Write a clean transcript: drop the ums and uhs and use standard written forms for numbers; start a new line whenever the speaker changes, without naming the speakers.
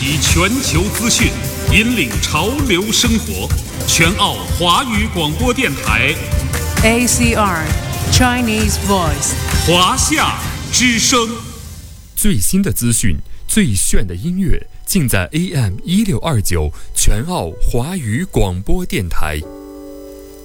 集全球资讯，引领潮流生活。全澳华语广播电台
ACR Chinese Voice
华夏之声。
最新的资讯，最炫的音乐，尽在AM 1629全澳华语广播电台。